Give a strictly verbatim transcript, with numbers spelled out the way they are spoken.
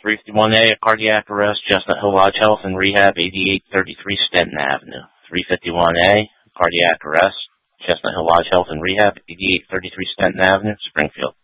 three fifty-one A, a cardiac arrest, Chestnut Hill Lodge Health and Rehab, eighty-eight thirty-three Stenton Avenue. three fifty-one A, cardiac arrest, Chestnut Hill Lodge Health and Rehab, eighty-eight thirty-three Stenton Avenue, Springfield.